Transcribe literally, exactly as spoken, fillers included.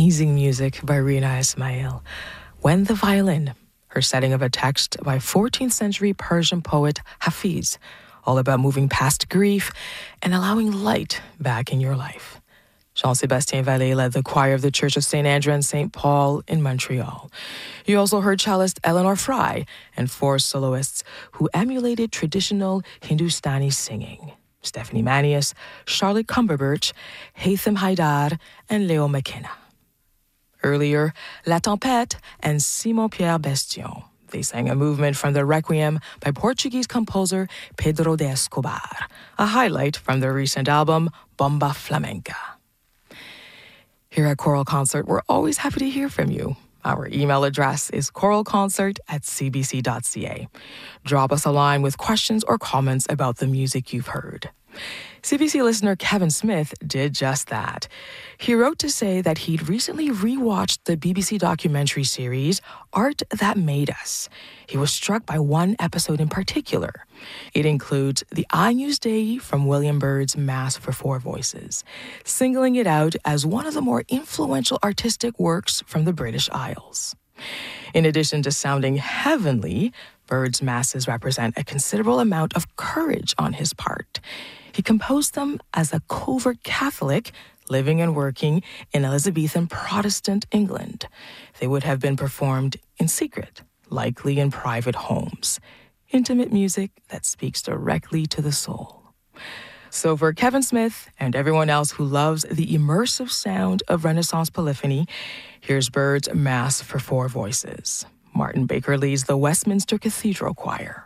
amazing music by Rina Ismail. When the Violin, her setting of a text by fourteenth century Persian poet Hafiz, all about moving past grief and allowing light back in your life. Jean-Sébastien Vallée led the choir of the Church of Saint Andrew and Saint Paul in Montreal. You also heard cellist Eleanor Fry and four soloists who emulated traditional Hindustani singing: Stephanie Manius, Charlotte Cumberbirch, Haytham Haidar, and Leo McKenna. Earlier, La Tempête and Simon-Pierre Bestion. They sang a movement from the Requiem by Portuguese composer Pedro de Escobar, a highlight from their recent album, Bomba Flamenca. Here at Choral Concert, we're always happy to hear from you. Our email address is choralconcert at c b c dot c a. Drop us a line with questions or comments about the music you've heard. C B C listener Kevin Smith did just that. He wrote to say that he'd recently rewatched the B B C documentary series Art That Made Us. He was struck by one episode in particular. It includes the Agnus Dei from William Byrd's Mass for Four Voices, singling it out as one of the more influential artistic works from the British Isles. In addition to sounding heavenly, Byrd's masses represent a considerable amount of courage on his part. He composed them as a covert Catholic living and working in Elizabethan Protestant England. They would have been performed in secret, likely in private homes. Intimate music that speaks directly to the soul. So for Kevin Smith and everyone else who loves the immersive sound of Renaissance polyphony, here's Byrd's Mass for Four Voices. Martin Baker leads the Westminster Cathedral Choir.